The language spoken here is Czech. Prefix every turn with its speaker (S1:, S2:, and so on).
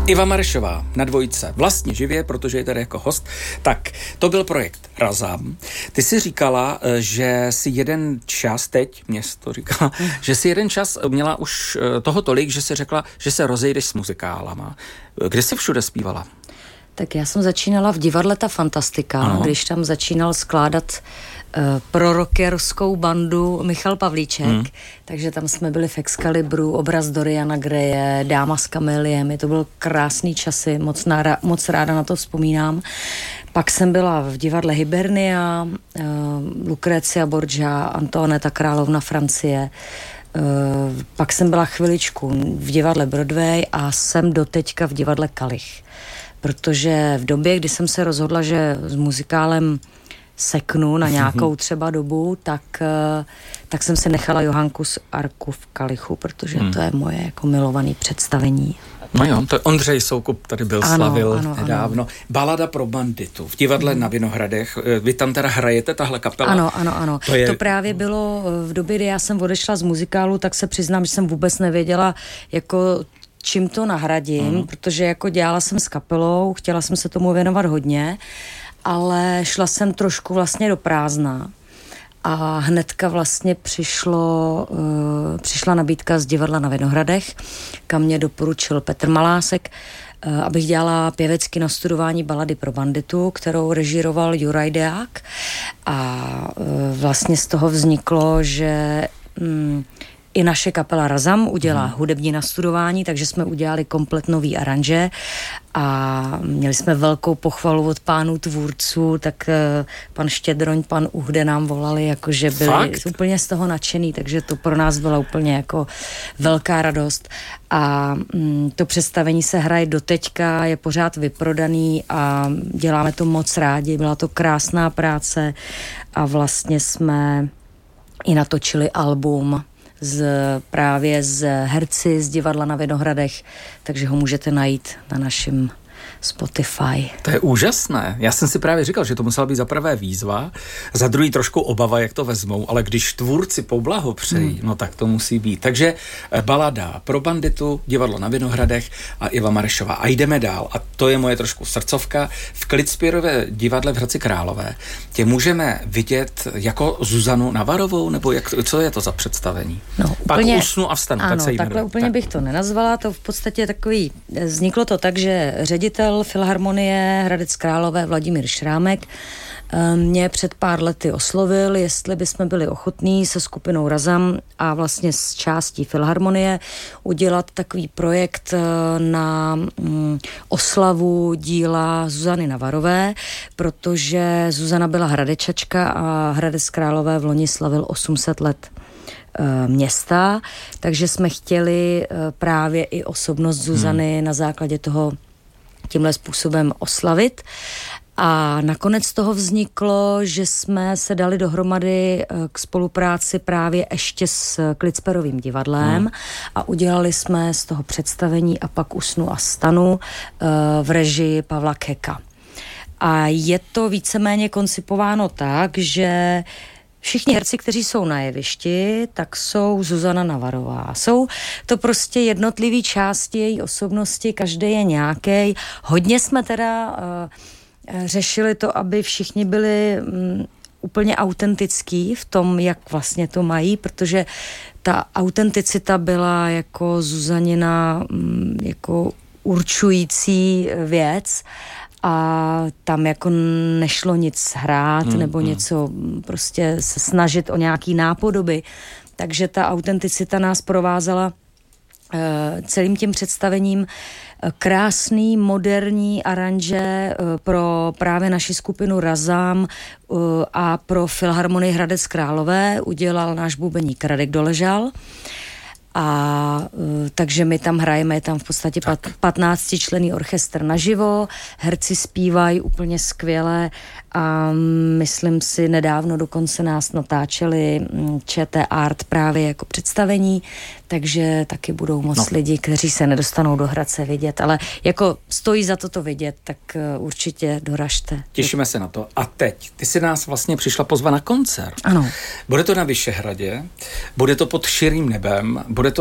S1: Iva Marešová na Dvojce, vlastně živě, protože je tady jako host. Tak, to byl projekt Razam. Ty si říkala, že si jeden čas, teď mě to říkala, že si jeden čas měla už toho tolik, že si řekla, že se rozejdeš s muzikálama. Kde jsi všude zpívala?
S2: Tak já jsem začínala v divadle Ta Fantastika, když tam začínal skládat pro rockerskou bandu Michal Pavlíček, takže tam jsme byli v Excalibru, Obraz Doriana Greje, Dáma s kameliemi, to byl krásný časy, moc ráda na to vzpomínám. Pak jsem byla v divadle Hibernia, Lucrecia Borgia, Antoinetta Královna Francie, pak jsem byla chviličku v divadle Broadway a jsem doteďka v divadle Kalich. Protože v době, kdy jsem se rozhodla, že s muzikálem seknu na nějakou třeba dobu, tak jsem si nechala Johanku z Arku v Kalichu, protože to je moje jako milované představení.
S1: No jo, to Ondřej Soukup tady byl, slavil nedávno.
S2: Ano.
S1: Balada pro banditu v divadle na Vinohradech. Vy tam teda hrajete, tahle kapela?
S2: Ano. To právě bylo v době, kdy já jsem odešla z muzikálu, tak se přiznám, že jsem vůbec nevěděla, jako čím to nahradím, protože jako dělala jsem s kapelou, chtěla jsem se tomu věnovat hodně, ale šla jsem trošku vlastně do prázdna a hnedka vlastně přišla nabídka z divadla na Vinohradech, kam mě doporučil Petr Malásek, abych dělala pěvecky na studování Balady pro banditu, kterou režíroval Juraj Deák, a vlastně z toho vzniklo, že i naše kapela Razam udělá hudební nastudování, takže jsme udělali komplet nový aranže a měli jsme velkou pochvalu od pánů tvůrců, tak pan Štědroň, pan Uhde nám volali, jakože byli úplně z toho nadšený, takže to pro nás byla úplně jako velká radost. A to představení se hraje doteďka, je pořád vyprodaný a děláme to moc rádi, byla to krásná práce a vlastně jsme i natočili album právě z herci z divadla na Vinohradech, takže ho můžete najít na našem Spotify.
S1: To je úžasné. Já jsem si právě říkal, že to musela být za prvé výzva, za druhý trošku obava, jak to vezmou, ale když tvůrci poblahopřejí, no tak to musí být. Takže balada pro banditu, divadlo na Vinohradech a Iva Marešová. A jdeme dál. A to je moje trošku srdcovka. V Klitspěrově divadle v Hradci Králové tě můžeme vidět jako Zuzanu Navarovou, nebo co je to za představení?
S2: No,
S1: Pak
S2: úplně,
S1: usnu a vstanu.
S2: Ano,
S1: tak se
S2: takhle úplně bych to nenazvala. To v podstatě takový, vzniklo to tak, že ředitel Filharmonie Hradec Králové Vladimír Šrámek mě před pár lety oslovil, jestli bychom byli ochotní se skupinou Razam a vlastně s částí Filharmonie udělat takový projekt na oslavu díla Zuzany Navarové, protože Zuzana byla Hradečačka a Hradec Králové v loni slavil 800 let města, takže jsme chtěli právě i osobnost Zuzany na základě toho tímhle způsobem oslavit. A nakonec toho vzniklo, že jsme se dali dohromady k spolupráci právě ještě s Klitsperovým divadlem a udělali jsme z toho představení A pak usnu a stanu v režii Pavla Keka. A je to víceméně koncipováno tak, že všichni herci, kteří jsou na jevišti, tak jsou Zuzana Navarová. Jsou to prostě jednotlivý části její osobnosti, každý je nějaký. Hodně jsme teda řešili to, aby všichni byli úplně autentický v tom, jak vlastně to mají, protože ta autenticita byla jako Zuzanina jako určující věc a tam jako nešlo nic hrát nebo něco prostě se snažit o nějaký nápodoby. Takže ta autenticita nás provázela celým tím představením. Krásný, moderní aranže pro právě naši skupinu Razam a pro Filharmonii Hradec Králové udělal náš bubeník Radek Doležal. A takže my tam hrajeme, je tam v podstatě 15členný orchestr naživo, herci zpívají úplně skvěle a myslím si, nedávno dokonce nás natáčeli ČT Art právě jako představení, takže taky budou moc lidi, kteří se nedostanou do Hradce vidět, ale jako stojí za to vidět, tak určitě doražte.
S1: Těšíme se na to. A teď, ty si nás vlastně přišla pozvat na koncert.
S2: Ano.
S1: Bude to na Vyšehradě, bude to pod širým nebem, bude to